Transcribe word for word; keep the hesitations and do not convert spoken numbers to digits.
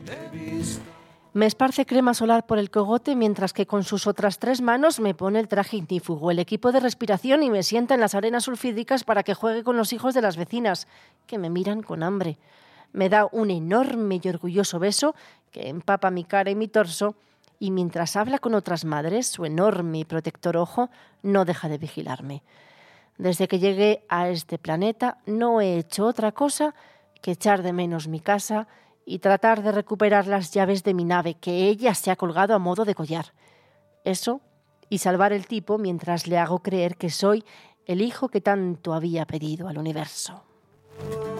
Me esparce crema solar por el cogote mientras que con sus otras tres manos me pone el traje ignífugo, el equipo de respiración y me sienta en las arenas sulfídricas para que juegue con los hijos de las vecinas, que me miran con hambre. Me da un enorme y orgulloso beso que empapa mi cara y mi torso y mientras habla con otras madres, su enorme y protector ojo no deja de vigilarme. Desde que llegué a este planeta no he hecho otra cosa que echar de menos mi casa y tratar de recuperar las llaves de mi nave que ella se ha colgado a modo de collar. Eso y salvar el tipo mientras le hago creer que soy el hijo que tanto había pedido al universo.